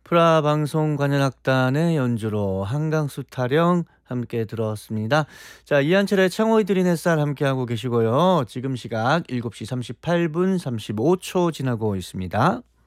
프라 방송 관현악단의 연주로 한강수 타령 함께 들었습니다. 자, 이한철의 창호이 들인 햇살 함께하고 계시고요. 지금 시각 7시 38분 35초 지나고 있습니다.